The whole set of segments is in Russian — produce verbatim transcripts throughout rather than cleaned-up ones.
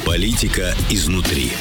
Политика изнутри.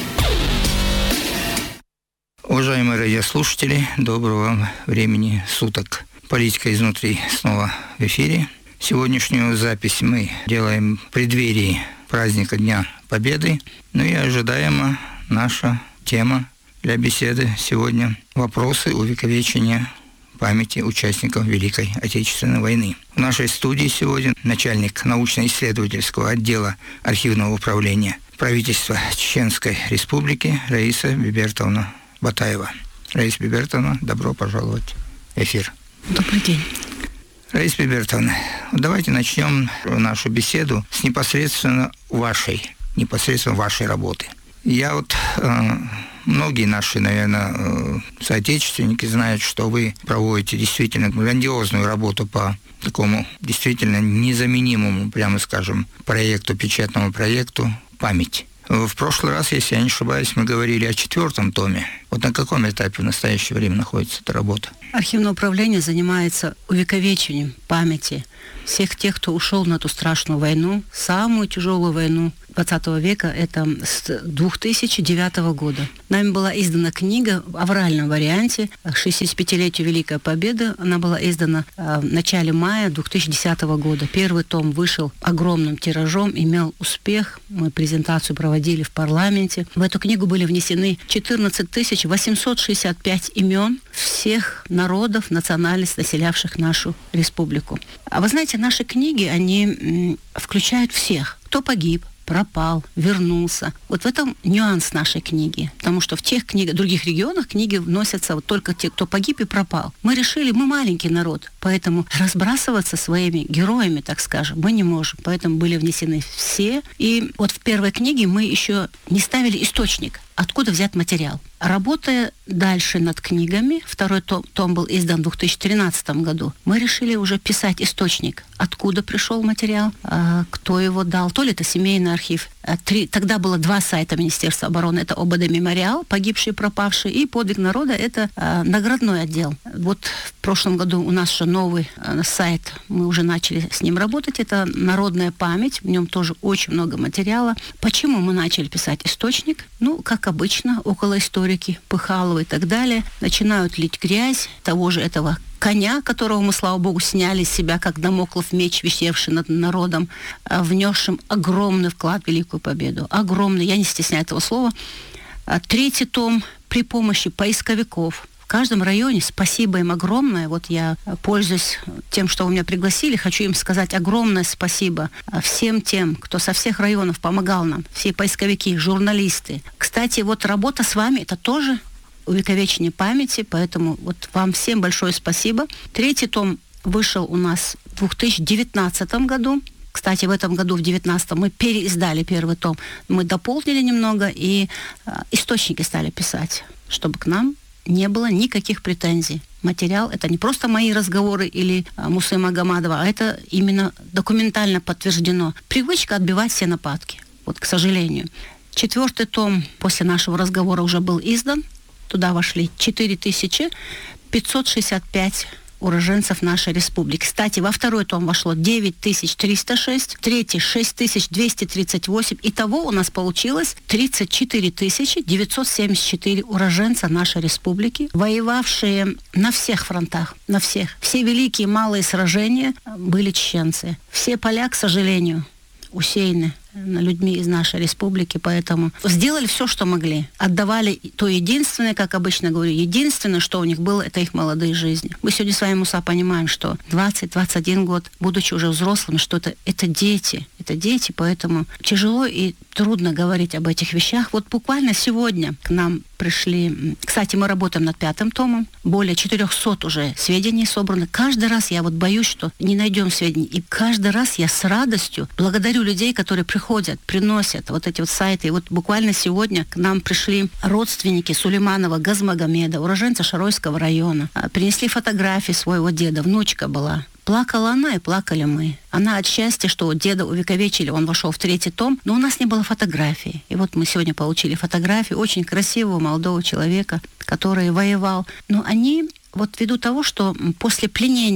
Уважаемые радиослушатели, доброго вам времени суток. Политика изнутри снова в эфире. Сегодняшнюю запись мы делаем в преддверии праздника Дня Победы. Ну и ожидаемо наша тема для беседы сегодня – вопросы увековечения памяти участников Великой Отечественной войны. В нашей студии сегодня начальник научно-исследовательского отдела архивного управления правительства Чеченской Республики Раиса Бибертовна Батаева. Раиса Бибертовна, добро пожаловать в эфир. Добрый день. Раиса Бибертовна, давайте начнем нашу беседу с непосредственно вашей, непосредственно вашей работы. Я вот... Э, Многие наши, наверное, соотечественники знают, что вы проводите действительно грандиозную работу по такому действительно незаменимому, прямо скажем, проекту, печатному проекту «Память». В прошлый раз, если я не ошибаюсь, мы говорили о четвертом томе. Вот на каком этапе в настоящее время находится эта работа? Архивное управление занимается увековечением памяти всех тех, кто ушел на эту страшную войну, самую тяжелую войну двадцатого века, это с две тысячи девятого года. Нами была издана книга в авральном варианте к шестидесятипятилетию Великой Победы. Она была издана в начале мая две тысячи десятого года. Первый том вышел огромным тиражом, имел успех. Мы презентацию проводили в парламенте. В эту книгу были внесены четырнадцать тысяч восемьсот шестьдесят пять имен всех народов, национальностей, населявших нашу республику. А вы знаете, наши книги, они м, включают всех, кто погиб, пропал, вернулся. Вот в этом нюанс нашей книги. Потому что в тех книгах, в других регионах книги вносятся вот только те, кто погиб и пропал. Мы решили, мы маленький народ, поэтому разбрасываться своими героями, так скажем, мы не можем. Поэтому были внесены все. И вот в первой книге мы еще не ставили источник, откуда взять материал. Работая дальше над книгами, второй том, том был издан в две тысячи тринадцатом году, мы решили уже писать источник, откуда пришел материал, а, кто его дал. То ли это семейный архив. А, три, тогда было два сайта Министерства обороны. Это ОБД «Мемориал», погибшие, пропавшие, и «Подвиг народа» — это а, наградной отдел. Вот в прошлом году у нас уже новый а, сайт, мы уже начали с ним работать. Это «Народная память», в нем тоже очень много материала. Почему мы начали писать источник? Ну, как обычно, около историки Пыхалова и так далее начинают лить грязь того же этого коня, которого мы, слава богу, сняли с себя, как дамоклов меч, висевший над народом, внесшим огромный вклад в Великую Победу. Огромный, я не стесняюсь этого слова. Третий том при помощи поисковиков. В каждом районе, спасибо им огромное. Вот я, пользуясь тем, что вы меня пригласили, хочу им сказать огромное спасибо всем тем, кто со всех районов помогал нам, все поисковики, журналисты. Кстати, вот работа с вами — это тоже увековечение памяти, поэтому вот вам всем большое спасибо. Третий том вышел у нас в две тысячи девятнадцатом году. Кстати, в этом году, в две тысячи девятнадцатом, мы переиздали первый том. Мы дополнили немного и а, источники стали писать, чтобы к нам не было никаких претензий. Материал — это не просто мои разговоры или а, Мусы Магомадова, а это именно документально подтверждено. Привычка отбивать все нападки. Вот, к сожалению. Четвертый том после нашего разговора уже был издан. Туда вошли четыре тысячи пятьсот шестьдесят пять уроженцев нашей республики. Кстати, во второй том вошло девять тысяч триста шесть, в третий — шесть тысяч двести тридцать восемь. Итого у нас получилось тридцать четыре тысячи девятьсот семьдесят четыре уроженца нашей республики, воевавшие на всех фронтах, на всех. Все великие и малые сражения были чеченцы. Все поля, к сожалению, усеяны людьми из нашей республики, поэтому сделали все, что могли. Отдавали то единственное, как обычно говорю, единственное, что у них было, это их молодые жизни. Мы сегодня с вами, Муса, понимаем, что двадцать-двадцать один год, будучи уже взрослыми, что это, это дети, это дети, поэтому тяжело и трудно говорить об этих вещах. Вот буквально сегодня к нам пришли... Кстати, мы работаем над пятым томом. Более четырехсот уже сведений собрано. Каждый раз я вот боюсь, что не найдем сведений. И каждый раз я с радостью благодарю людей, которые приходят, приносят вот эти вот сайты. И вот буквально сегодня к нам пришли родственники Сулейманова Газмагомеда, уроженца Шаройского района. Принесли фотографии своего деда. Внучка была. Плакала она, и плакали мы. Она от счастья, что деда увековечили, он вошел в третий том, но у нас не было фотографии. И вот мы сегодня получили фотографию очень красивого молодого человека, который воевал. Но они, вот ввиду того, что после пленения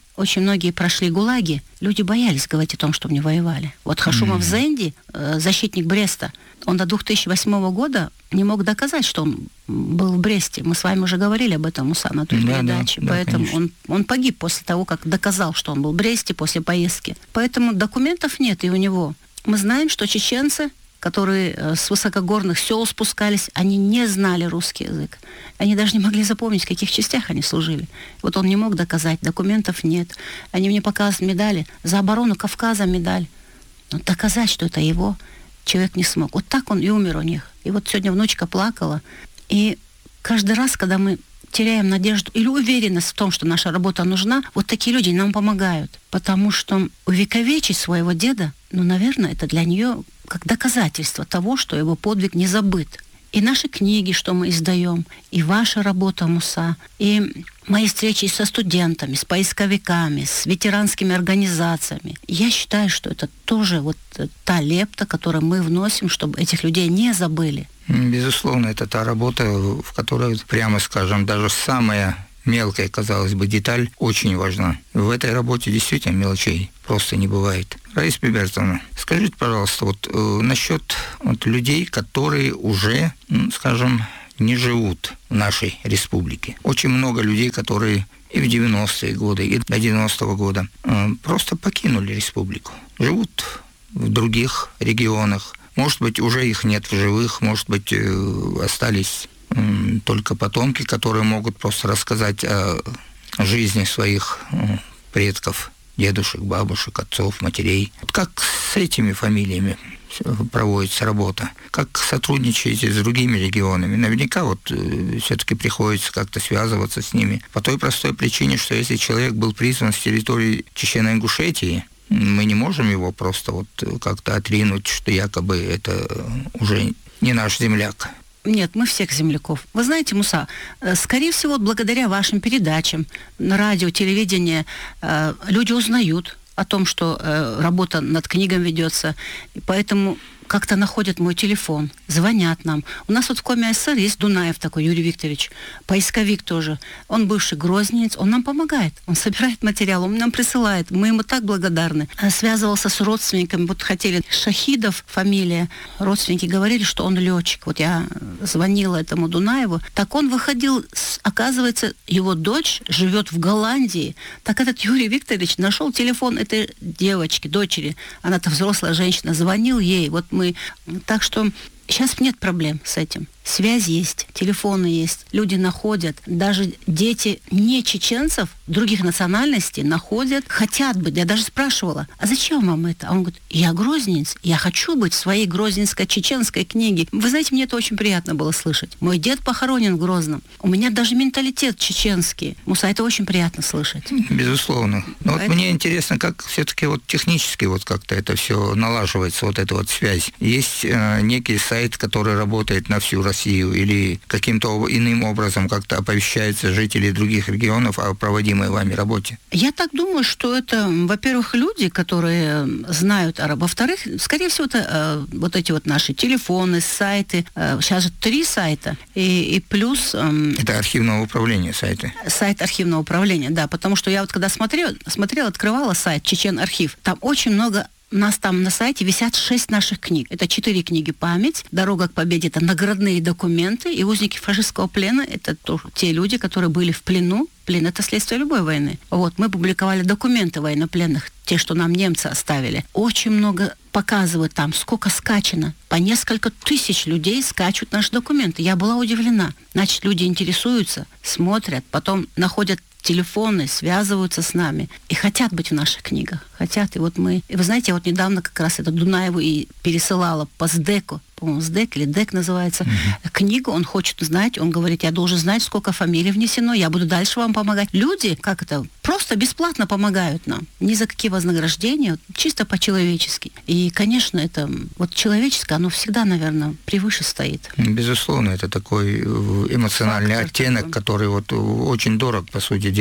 очень многие прошли ГУЛАГи, люди боялись говорить о том, что они воевали. Вот Хашумов mm-hmm. Зенди, защитник Бреста, он до две тысячи восьмого года не мог доказать, что он был в Бресте. Мы с вами уже говорили об этом, Муса, на той да, передаче. Да, Поэтому да, он, он погиб после того, как доказал, что он был в Бресте после поездки. Поэтому документов нет и у него. Мы знаем, что чеченцы, которые с высокогорных сел спускались, они не знали русский язык. Они даже не могли запомнить, в каких частях они служили. Вот он не мог доказать, документов нет. Они мне показывают медали. За оборону Кавказа медаль. Но доказать, что это его, человек не смог. Вот так он и умер у них. И вот сегодня внучка плакала. И каждый раз, когда мы теряем надежду или уверенность в том, что наша работа нужна, вот такие люди нам помогают. Потому что увековечить своего деда, ну, наверное, это для нее как доказательство того, что его подвиг не забыт. И наши книги, что мы издаем, и ваша работа, Муса, и мои встречи со студентами, с поисковиками, с ветеранскими организациями. Я считаю, что это тоже вот та лепта, которую мы вносим, чтобы этих людей не забыли. Безусловно, это та работа, в которой, прямо скажем, даже самая мелкая, казалось бы, деталь очень важна. В этой работе действительно мелочей просто не бывает. Раиса Бибертовна, скажите, пожалуйста, вот э, насчет вот, людей, которые уже, ну, скажем, не живут в нашей республике. Очень много людей, которые и в девяностые годы, и до девяностого года э, просто покинули республику. Живут в других регионах. Может быть, уже их нет в живых, может быть, э, остались э, только потомки, которые могут просто рассказать о жизни своих э, предков, дедушек, бабушек, отцов, матерей. Вот как с этими фамилиями проводится работа? Как сотрудничаете с другими регионами? Наверняка вот э, все-таки приходится как-то связываться с ними. По той простой причине, что если человек был призван с территории Чечено-Ингушетии, мы не можем его просто вот как-то отринуть, что якобы это уже не наш земляк. Нет, мы всех земляков. Вы знаете, Муса, скорее всего, благодаря вашим передачам на радио, телевидении люди узнают о том, что работа над книгами ведется, и поэтому как-то находят мой телефон, звонят нам. У нас вот в Коми СССР есть Дунаев такой, Юрий Викторович, поисковик тоже. Он бывший грозненец, он нам помогает, он собирает материал, он нам присылает. Мы ему так благодарны. Связывался с родственниками, вот хотели Шахидов, фамилия. Родственники говорили, что он летчик. Вот я звонила этому Дунаеву. Так он выходил, оказывается, его дочь живет в Голландии. Так этот Юрий Викторович нашел телефон этой девочки, дочери. Она-то взрослая женщина, звонил ей. Вот мы Мы... Так что сейчас нет проблем с этим. Связь есть, телефоны есть, люди находят. Даже дети не чеченцев, других национальностей находят, хотят быть. Я даже спрашивала, а зачем вам это? А он говорит, я грозненец, я хочу быть в своей грозненско-чеченской книге. Вы знаете, мне это очень приятно было слышать. Мой дед похоронен в Грозном. У меня даже менталитет чеченский. Муса, это очень приятно слышать. Безусловно. Но Поэтому... вот мне интересно, как все-таки вот технически вот как-то это все налаживается, вот эта вот связь. Есть э, некий сайт, который работает на всю Россию, или каким-то иным образом как-то оповещаются жители других регионов о проводимой вами работе? Я так думаю, что это, во-первых, люди, которые знают араб. Во-вторых, скорее всего, это э, вот эти вот наши телефоны, сайты. Э, сейчас же три сайта. И, и плюс... Э, это архивного управления сайты? Сайт архивного управления, да. Потому что я вот когда смотрела, смотрела, открывала сайт Чечен Архив, там очень много... У нас там на сайте висят шесть наших книг. Это четыре книги «Память», «Дорога к победе» — это наградные документы, и «Узники фашистского плена» — это то, те люди, которые были в плену. Плен — это следствие любой войны. Вот, мы публиковали документы военнопленных, те, что нам немцы оставили. Очень много показывают там, сколько скачано. По несколько тысяч людей скачут наши документы. Я была удивлена. Значит, люди интересуются, смотрят, потом находят телефоны, связываются с нами и хотят быть в наших книгах. Хотят. И вот мы... И вы знаете, я вот недавно как раз это Дунаеву и пересылала по СДЭКу, по-моему, СДЭК или ДЭК называется, mm-hmm. книгу. Он хочет знать, он говорит, я должен знать, сколько фамилий внесено, я буду дальше вам помогать. Люди, как это, просто бесплатно помогают нам. Ни за какие вознаграждения, чисто по-человечески. И, конечно, это вот человеческое, оно всегда, наверное, превыше стоит. Безусловно, это такой эмоциональный Фактор оттенок, такой. Который вот очень дорог, по сути дела.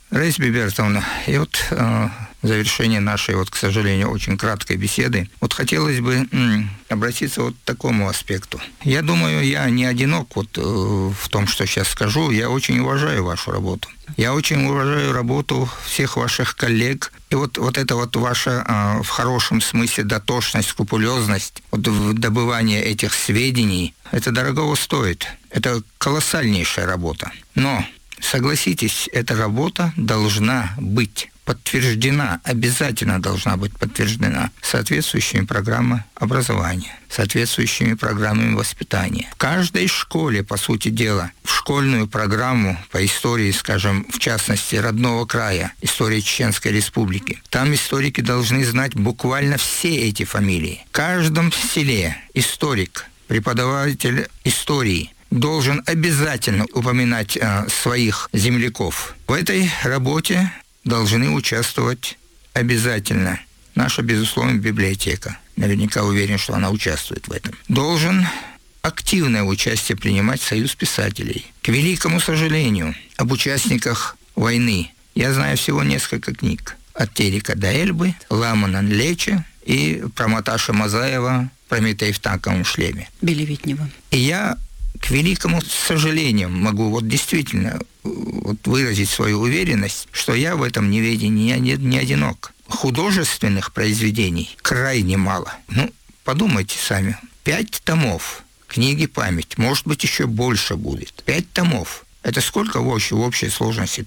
Раиса Бибертовна, и вот э, в завершение нашей, вот, к сожалению, очень краткой беседы, вот хотелось бы м, обратиться вот к такому аспекту. Я думаю, я не одинок вот э, в том, что сейчас скажу. Я очень уважаю вашу работу. Я очень уважаю работу всех ваших коллег. И вот, вот это вот ваша, э, в хорошем смысле, дотошность, скрупулезность, вот в добывании этих сведений, это дорогого стоит. Это колоссальнейшая работа. Но согласитесь, эта работа должна быть подтверждена, обязательно должна быть подтверждена соответствующими программами образования, соответствующими программами воспитания. В каждой школе, по сути дела, в школьную программу по истории, скажем, в частности, родного края, истории Чеченской Республики, там историки должны знать буквально все эти фамилии. В каждом селе историк, преподаватель истории должен обязательно упоминать э, своих земляков. В этой работе должны участвовать обязательно наша, безусловно, библиотека. Наверняка уверен, что она участвует в этом. Должен активное участие принимать Союз писателей. К великому сожалению, об участниках войны я знаю всего несколько книг. От Терека до Эльбы, Ламанан Лече и про Маташа Мазаева «Прометей в танковом шлеме». Белевитнева. И я, к великому сожалению, могу вот действительно вот выразить свою уверенность, что я в этом неведении не, не одинок. Художественных произведений крайне мало. Ну, подумайте сами. Пять томов книги «Память». Может быть, еще больше будет. Пять томов. Это сколько в общей, в общей сложности?